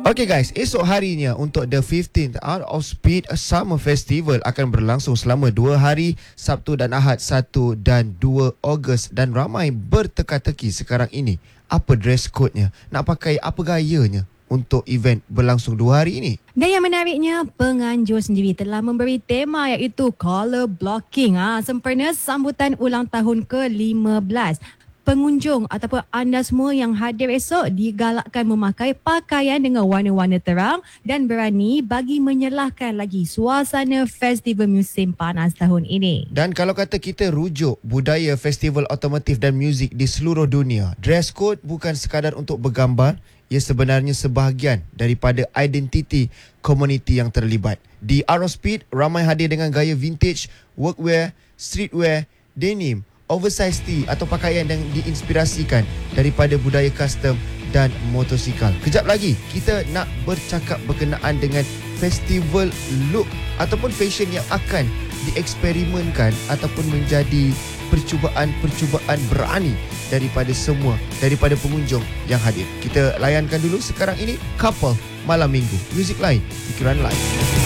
Okay guys, esok harinya untuk the 15th Art of Speed Summer Festival akan berlangsung selama 2 hari, Sabtu dan Ahad 1 dan 2 Ogos, dan ramai berteka-teki sekarang ini. Apa dress code-nya? Nak pakai apa gayanya untuk event berlangsung 2 hari ini? Dan yang menariknya, penganjur sendiri telah memberi tema iaitu Color Blocking. Sempena sambutan ulang tahun ke-15. Pengunjung ataupun anda semua yang hadir esok digalakkan memakai pakaian dengan warna-warna terang dan berani bagi menyelahkan lagi suasana festival musim panas tahun ini. Dan kalau kata kita rujuk budaya festival otomotif dan muzik di seluruh dunia, dress code bukan sekadar untuk bergambar, ia sebenarnya sebahagian daripada identiti komuniti yang terlibat. Di Art of Speed, ramai hadir dengan gaya vintage, workwear, streetwear, denim, oversized tee atau pakaian yang diinspirasikan daripada budaya custom dan motosikal. Kejap lagi, kita nak bercakap berkenaan dengan festival look ataupun fashion yang akan dieksperimenkan ataupun menjadi percubaan berani daripada pengunjung yang hadir. Kita layankan dulu sekarang ini Couple Malam Minggu. Muzik lain, fikiran lain.